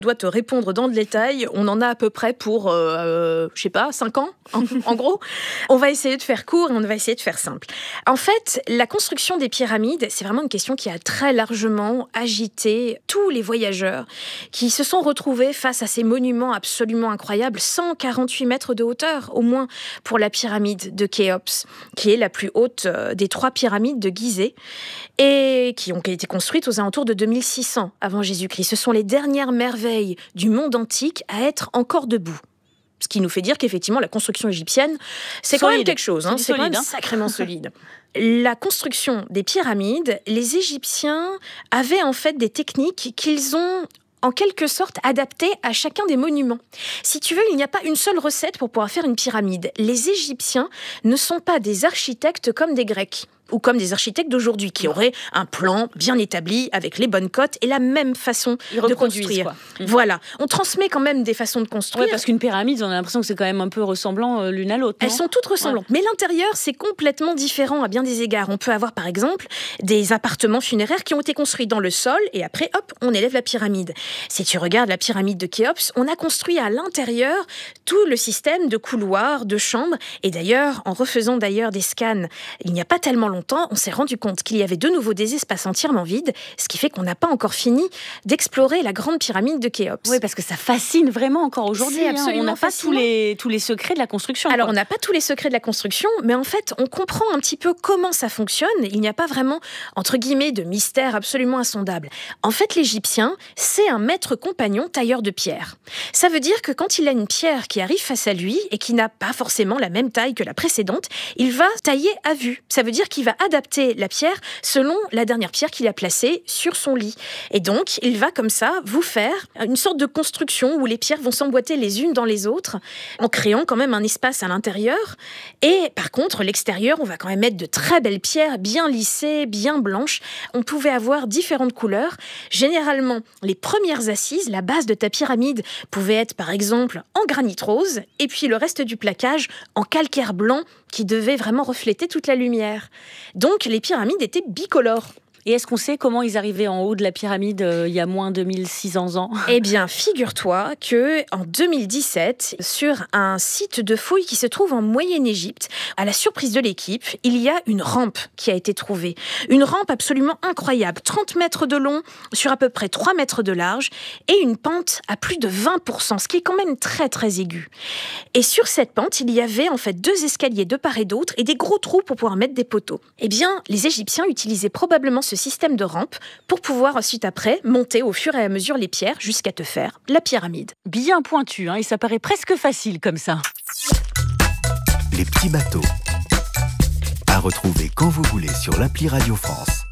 dois te répondre dans le détail, on en a à peu près pour, 5 ans, en gros. On va essayer de faire court et on va essayer de faire simple. En fait, la construction des pyramides, c'est vraiment une question qui a très largement agité tous les voyageurs qui se sont retrouvés face à ces monuments absolument incroyables, 148 mètres de hauteur au moins pour la pyramide de Khéops, qui est la plus haute des 3 pyramides de Gizeh et qui ont été construites aux alentours de 2600 avant Jésus-Christ. Ce sont les dernières merveilles du monde antique à être encore debout. Ce qui nous fait dire qu'effectivement, la construction égyptienne, c'est quand même quelque chose. C'est quand même sacrément solide. La construction des pyramides, les Égyptiens avaient en fait des techniques qu'ils ont en quelque sorte adaptées à chacun des monuments. Si tu veux, il n'y a pas une seule recette pour pouvoir faire une pyramide. Les Égyptiens ne sont pas des architectes comme des Grecs ou comme des architectes d'aujourd'hui qui auraient un plan bien établi avec les bonnes cotes et la même façon de construire. Voilà, on transmet quand même des façons de construire. Ouais, parce qu'une pyramide, on a l'impression que c'est quand même un peu ressemblant l'une à l'autre. Elles sont toutes ressemblantes, mais l'intérieur, c'est complètement différent à bien des égards. On peut avoir par exemple des appartements funéraires qui ont été construits dans le sol et après, hop, on élève la pyramide. Si tu regardes la pyramide de Khéops, on a construit à l'intérieur tout le système de couloirs, de chambres. Et d'ailleurs, en refaisant des scans, il n'y a pas tellement longtemps, on s'est rendu compte qu'il y avait de nouveau des espaces entièrement vides, ce qui fait qu'on n'a pas encore fini d'explorer la grande pyramide de Khéops. Oui, parce que ça fascine vraiment encore aujourd'hui. On n'a pas tous les secrets de la construction. Alors, on n'a pas tous les secrets de la construction, mais en fait, on comprend un petit peu comment ça fonctionne. Il n'y a pas vraiment, entre guillemets, de mystère absolument insondable. En fait, l'Égyptien, c'est un maître compagnon tailleur de pierre. Ça veut dire que quand il a une pierre qui arrive face à lui et qui n'a pas forcément la même taille que la précédente, il va tailler à vue. Ça veut dire qu'il va adapter la pierre selon la dernière pierre qu'il a placée sur son lit. Et donc, il va comme ça vous faire une sorte de construction où les pierres vont s'emboîter les unes dans les autres en créant quand même un espace à l'intérieur. Et par contre, l'extérieur, on va quand même mettre de très belles pierres bien lissées, bien blanches. On pouvait avoir différentes couleurs. Généralement, les premières assises, la base de ta pyramide, pouvait être par exemple en granit rose et puis le reste du plaquage en calcaire blanc qui devait vraiment refléter toute la lumière. Donc, les pyramides étaient bicolores. Et est-ce qu'on sait comment ils arrivaient en haut de la pyramide il y a moins de 2600 ans ? Eh bien, figure-toi qu'en 2017, sur un site de fouilles qui se trouve en Moyenne-Égypte, à la surprise de l'équipe, il y a une rampe qui a été trouvée. Une rampe absolument incroyable, 30 mètres de long sur à peu près 3 mètres de large et une pente à plus de 20%, ce qui est quand même très très aigu. Et sur cette pente, il y avait en fait 2 escaliers de part et d'autre et des gros trous pour pouvoir mettre des poteaux. Eh bien, les Égyptiens utilisaient probablement ce système de rampe pour pouvoir ensuite après monter au fur et à mesure les pierres jusqu'à te faire la pyramide. Bien pointu, et ça paraît presque facile comme ça. Les petits bateaux. À retrouver quand vous voulez sur l'appli Radio France.